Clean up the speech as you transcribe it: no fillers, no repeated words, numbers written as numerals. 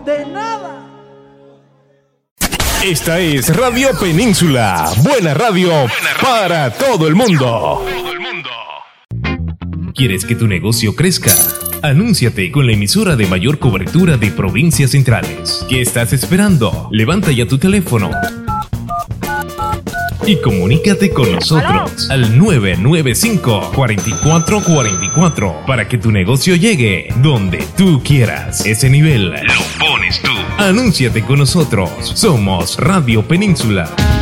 De nada. Esta es Radio Península. Buena radio para todo el mundo. ¿Quieres que tu negocio crezca? Anúnciate con la emisora de mayor cobertura de provincias centrales. ¿Qué estás esperando? Levanta ya tu teléfono y comunícate con nosotros al 995-4444 para que tu negocio llegue donde tú quieras. Ese nivel lo pones tú. Anúnciate con nosotros. Somos Radio Península.